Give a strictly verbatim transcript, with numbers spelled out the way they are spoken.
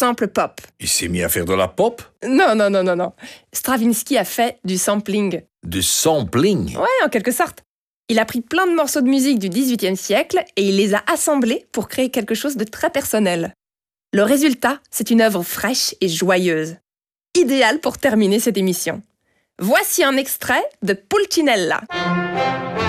sample pop. Il s'est mis à faire de la pop? Non, non, non, non, non. Stravinsky a fait du sampling. Du sampling? Ouais, en quelque sorte. Il a pris plein de morceaux de musique du dix-huitième siècle et il les a assemblés pour créer quelque chose de très personnel. Le résultat, c'est une œuvre fraîche et joyeuse. Idéale pour terminer cette émission. Voici un extrait de Pulcinella.